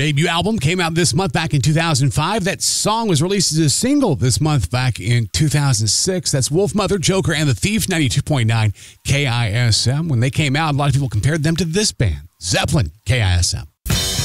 debut album came out this month back in 2005. That song was released as a single this month back in 2006. That's Wolfmother, Joker, and the Thief, 92.9 KISM. When they came out, a lot of people compared them to this band, Zeppelin, KISM.